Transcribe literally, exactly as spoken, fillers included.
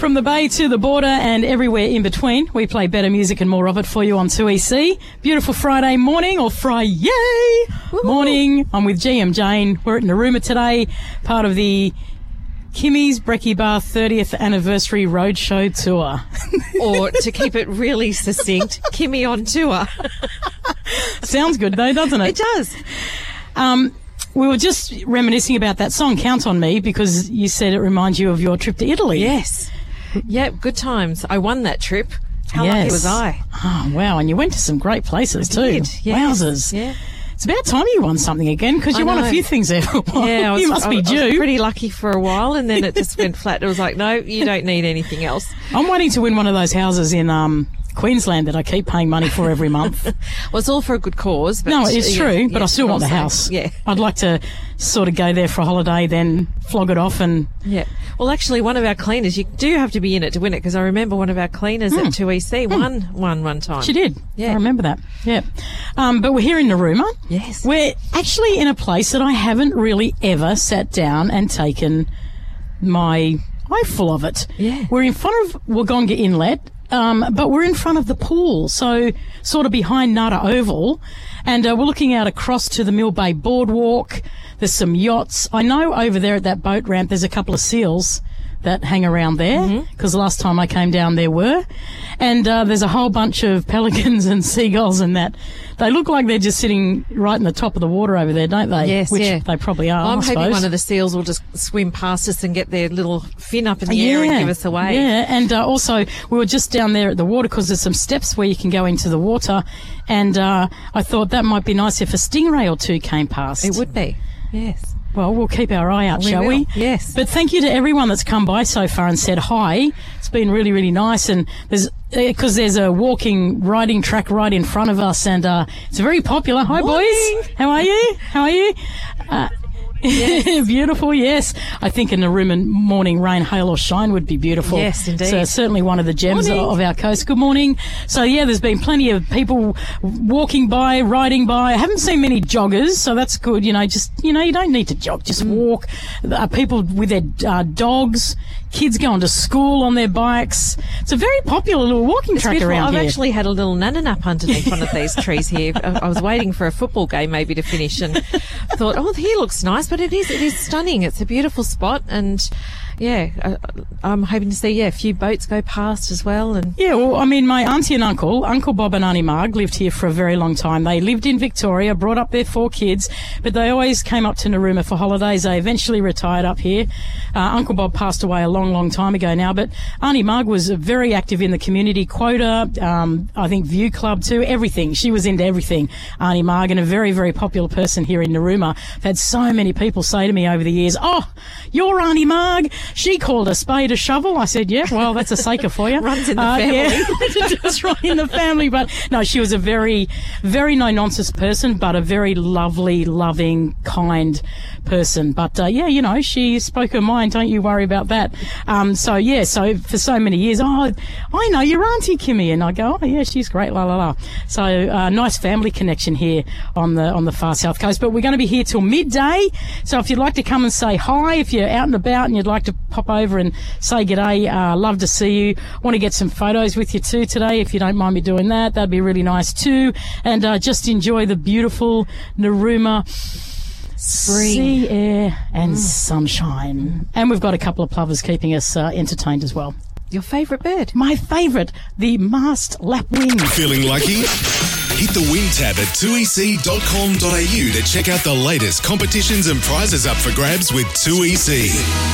From the bay to the border and everywhere in between, we play better music and more of it for you on two E C. Beautiful Friday morning, or Friday morning. I'm with G M Jane. We're at Narooma today, part of the Kimmy's Brekkie Bar thirtieth Anniversary Roadshow Tour. Or, to keep it really succinct, Kimmy on tour. Sounds good though, doesn't it? It does. Um, we were just reminiscing about that song, Count on Me, because you said it reminds you of your trip to Italy. Yes. Yeah, good times. I won that trip. How yes. lucky was I? Oh, wow. And you went to some great places I too. Did, yes. Wowzers. Yeah. It's about time you won something again, because you I won know. a few things there for a while. Yeah, I was, you must I, be I due. was pretty lucky for a while, and then it just went flat. It was like, no, you don't need anything else. I'm waiting to win one of those houses in um, Queensland that I keep paying money for every month. Well, it's all for a good cause. But, no, it's yeah, true, yeah, but I still want the also, house. Yeah. I'd like to sort of go there for a holiday, then flog it off and... Yeah. Well, actually, one of our cleaners, you do have to be in it to win it, because I remember one of our cleaners Mm. at two E C Mm. won one one time. She did. Yeah. I remember that. Yeah. Um, but we're here in Narooma. Yes. We're actually in a place that I haven't really ever sat down and taken my eyeful of it. Yeah. We're in front of Wagga Inlet, um, but we're in front of the pool, so sort of behind Nada Oval, and uh, we're looking out across to the Mill Bay Boardwalk. There's some yachts. I know over there at that boat ramp there's a couple of seals that hang around there, because Mm-hmm. last time I came down there were. And uh, there's a whole bunch of pelicans and seagulls and that. They look like they're just sitting right in the top of the water over there, don't they? Yes, Which yeah. they probably are, I'm I hoping suppose. one of the seals will just swim past us and get their little fin up in the air and give us away. Yeah, and uh, also we were just down there at the water because there's some steps where you can go into the water, and uh, I thought that might be nice if a stingray or two came past. It would be, yes. Well, we'll keep our eye out, We shall will, we? yes. But thank you to everyone that's come by so far and said hi. It's been really, really nice. And there's, because there's a walking, riding track right in front of us, and uh, it's very popular. Hi, Morning. boys. How are you? How are you? Uh, yes. Beautiful, yes. I think a Narooma morning, rain, hail or shine would be beautiful. Yes, indeed. So certainly one of the gems Morning. of our coast. Good morning. So yeah, there's been plenty of people walking by, riding by. I haven't seen many joggers, so that's good. You know, just, you know, you don't need to jog, just walk. Uh, people with their uh, dogs, kids going to school on their bikes. It's a very popular little walking It's track beautiful. around I've here. actually had a little nana nap underneath one of these trees here. I I was waiting for a football game maybe to finish, and thought, oh, here looks nice, but it is it is stunning. It's a beautiful spot, and yeah, I, I'm hoping to see yeah a few boats go past as well. And Yeah, well, I mean, my auntie and uncle, Uncle Bob and Auntie Marg, lived here for a very long time. They lived in Victoria, brought up their four kids, but they always came up to Narooma for holidays. They eventually retired up here. Uh, Uncle Bob passed away a long, long time ago now, but Auntie Marg was very active in the community, quota, um, I think View Club too, everything. She was into everything, Auntie Marg, and a very, very popular person here in Narooma. I've had so many people say to me over the years, oh, you're Auntie Marg. She called a spade a shovel. I said, yeah, well, that's a saker for you. Runs in the Uh, family. Yeah, just right in the family. But no, she was a very, very no-nonsense person, but a very lovely, loving, kind person. But uh, yeah, you know, she spoke her mind. Don't you worry about that. Um, so yeah, so for so many years, oh, I know your Auntie Kimmy, and I go, oh yeah, she's great, la la la. So uh, nice family connection here on the on the far south coast. But we're going to be here till midday. So if you'd like to come and say hi, if you're out and about and you'd like to pop over and say g'day, uh, love to see you. Want to get some photos with you too today, if you don't mind me doing that. That'd be really nice too. And uh, just enjoy the beautiful Narooma Spring. sea air and sunshine. And we've got a couple of plovers keeping us uh, entertained as well. your favourite bird? My favourite, the masked lapwing. Feeling lucky? Hit the win tab at two e c dot com dot a u to check out the latest competitions and prizes up for grabs with two E C.